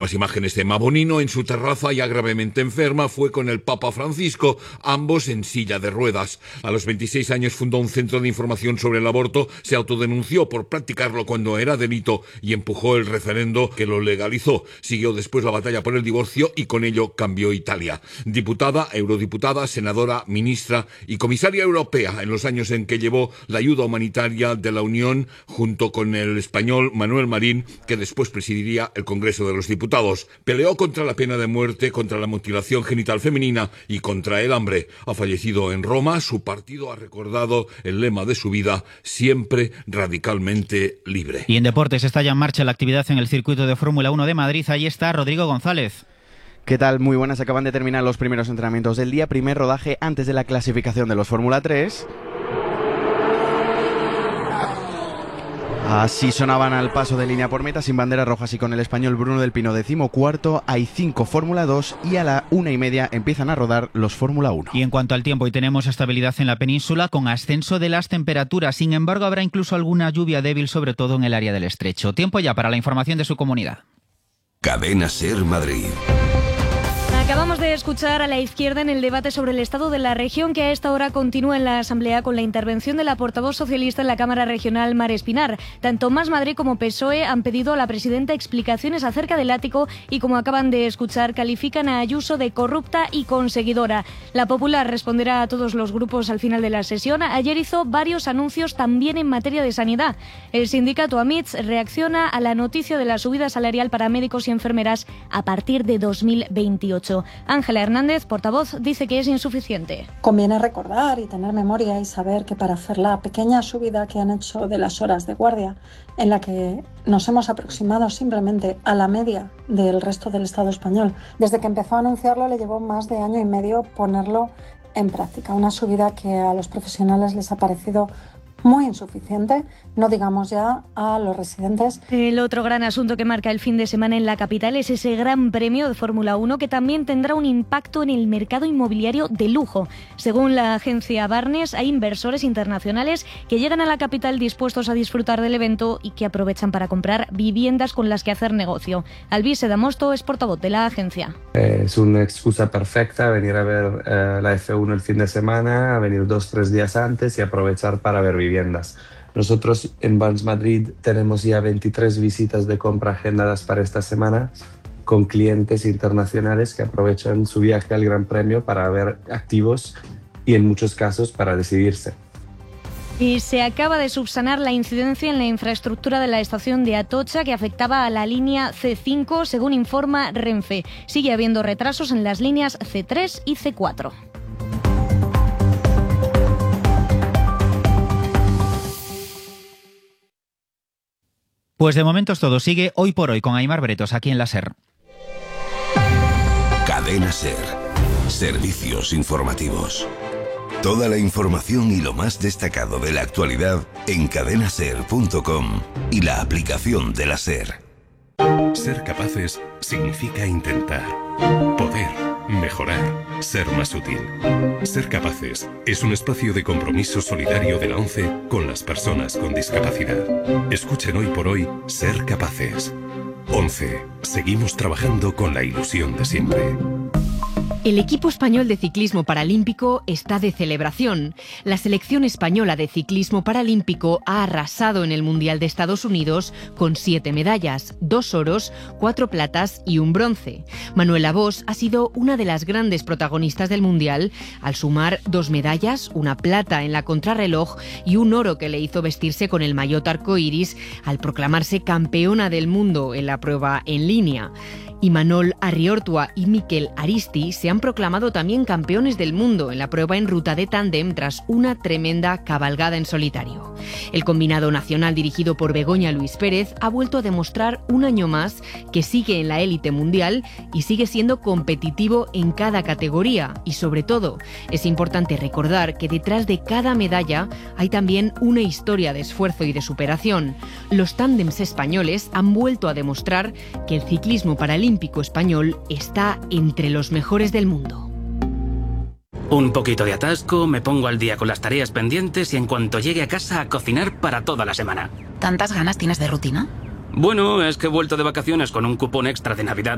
últimas imágenes de Emma Bonino en su terraza, ya gravemente enferma, fue con el Papa Francisco, ambos en silla de ruedas. A los 26 años fundó un centro de información sobre el aborto, se autodenunció por practicarlo cuando era delito y empujó el referendo que lo legalizó. Siguió después la batalla por el divorcio y con ello cambió Italia. Diputada, eurodiputada, senadora, ministra y comisaria europea en los años en que llevó la ayuda humanitaria de la Unión junto con el español Manuel Marín, que después presidiría el Congreso de los Diputados. Peleó contra la pena de muerte, contra la mutilación genital femenina y contra el hambre. Ha fallecido en Roma. Su partido ha recordado el lema de su vida: siempre radicalmente libre. Y en deportes está ya en marcha la actividad en el circuito de Fórmula 1 de Madrid. Ahí está Rodrigo González. ¿Qué tal? Muy buenas. Acaban de terminar los primeros entrenamientos del día. Primer rodaje antes de la clasificación de los Fórmula 3. Así sonaban al paso de línea por meta sin banderas rojas y con el español Bruno del Pino 14º. Hay 5 Fórmula 2 y a la 1:30 empiezan a rodar los Fórmula 1. Y en cuanto al tiempo, hoy tenemos estabilidad en la península con ascenso de las temperaturas. Sin embargo, habrá incluso alguna lluvia débil, sobre todo en el área del Estrecho. Tiempo ya para la información de su comunidad. Cadena SER Madrid. Acabamos de escuchar a la izquierda en el debate sobre el estado de la región, que a esta hora continúa en la Asamblea con la intervención de la portavoz socialista en la Cámara Regional, Mar Espinar. Tanto Más Madrid como PSOE han pedido a la presidenta explicaciones acerca del ático y, como acaban de escuchar, califican a Ayuso de corrupta y conseguidora. La Popular responderá a todos los grupos al final de la sesión. Ayer hizo varios anuncios también en materia de sanidad. El sindicato AMITS reacciona a la noticia de la subida salarial para médicos y enfermeras a partir de 2028. Ángela Hernández, portavoz, dice que es insuficiente. Conviene recordar y tener memoria y saber que para hacer la pequeña subida que han hecho de las horas de guardia, en la que nos hemos aproximado simplemente a la media del resto del Estado español, desde que empezó a anunciarlo le llevó más de año y medio ponerlo en práctica. Una subida que a los profesionales les ha parecido muy insuficiente, no digamos ya a los residentes. El otro gran asunto que marca el fin de semana en la capital es ese gran premio de Fórmula 1 que también tendrá un impacto en el mercado inmobiliario de lujo. Según la agencia Barnes, hay inversores internacionales que llegan a la capital dispuestos a disfrutar del evento y que aprovechan para comprar viviendas con las que hacer negocio. Albise Damosto es portavoz de la agencia. Es una excusa perfecta venir a ver la F1 el fin de semana, a venir 2-3 días antes y aprovechar para ver viviendas. Nosotros en Barnes Madrid tenemos ya 23 visitas de compra agendadas para esta semana con clientes internacionales que aprovechan su viaje al Gran Premio para ver activos y en muchos casos para decidirse. Y se acaba de subsanar la incidencia en la infraestructura de la estación de Atocha que afectaba a la línea C5, según informa Renfe. Sigue habiendo retrasos en las líneas C3 y C4. Pues de momento es todo. Sigue Hoy por Hoy con Aimar Bretos aquí en la SER. Cadena SER. Servicios informativos. Toda la información y lo más destacado de la actualidad en cadenaser.com y la aplicación de la SER. Ser capaces significa intentar, poder, mejorar, ser más útil. Ser capaces es un espacio de compromiso solidario de la ONCE con las personas con discapacidad. Escuchen Hoy por Hoy Ser Capaces. ONCE. Seguimos trabajando con la ilusión de siempre. El equipo español de ciclismo paralímpico está de celebración. La selección española de ciclismo paralímpico ha arrasado en el Mundial de Estados Unidos con 7 medallas, 2 oros, 4 platas y un bronce. Manuela Bosch ha sido una de las grandes protagonistas del Mundial al sumar 2 medallas, una plata en la contrarreloj y un oro que le hizo vestirse con el maillot arcoíris al proclamarse campeona del mundo en la prueba en línea. Imanol Arriortua y Mikel Aristi se han proclamado también campeones del mundo en la prueba en ruta de tándem tras una tremenda cabalgada en solitario. El combinado nacional dirigido por Begoña Luis Pérez ha vuelto a demostrar un año más que sigue en la élite mundial y sigue siendo competitivo en cada categoría y sobre todo es importante recordar que detrás de cada medalla hay también una historia de esfuerzo y de superación. Los tándems españoles han vuelto a demostrar que el ciclismo paralímpico español está entre los mejores del mundo. Un poquito de atasco, me pongo al día con las tareas pendientes y en cuanto llegue a casa a cocinar para toda la semana. ¿Tantas ganas tienes de rutina? Bueno, es que he vuelto de vacaciones con un cupón extra de Navidad